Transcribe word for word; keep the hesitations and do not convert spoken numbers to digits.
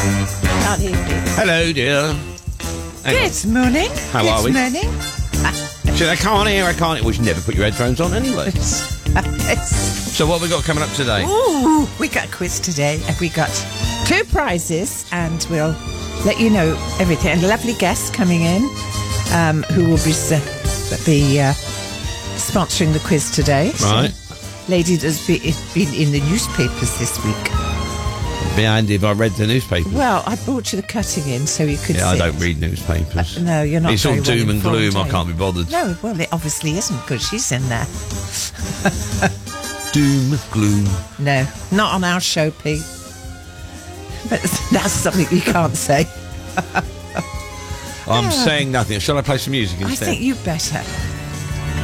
Can't hear me. Hello, dear. Hang Good morning. How Good are we? morning. Shit, I can't hear, I can't hear. We should never put your headphones on anyway. So what have we got coming up today? Ooh, we got a quiz today, and we got two prizes, and we'll let you know everything. And a lovely guest coming in, um, who will be uh, be uh, sponsoring the quiz today. Right. So, lady that's be, been in the newspapers this week. Behind if I read the newspapers. Well, I brought you the cutting in so you could Yeah, sit. I don't read newspapers. Uh, no, you're not. It's all very well doom and informed, gloom. I are you? can't be bothered. No, well, it obviously isn't because she's in there. Doom, gloom. No, not on our show, Pete. But that's something you can't say. I'm saying nothing. Shall I play some music I instead? think you better.